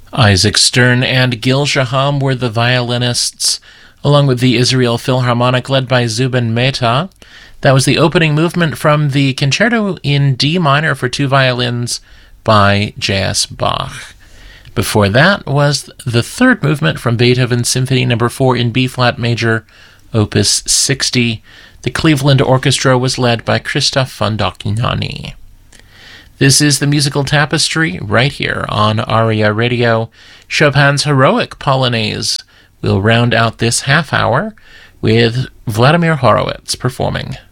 Isaac Stern and Gil Shaham were the violinists, along with the Israel Philharmonic led by Zubin Mehta. That was the opening movement from the Concerto in D minor for two violins by J.S. Bach. Before that was the third movement from Beethoven's Symphony No. 4 in B-flat major, Opus 60. The Cleveland Orchestra was led by Christoph von Dochnani. This is the Musical Tapestry right here on ARIA Radio. Chopin's Heroic Polonaise will round out this half hour with Vladimir Horowitz performing.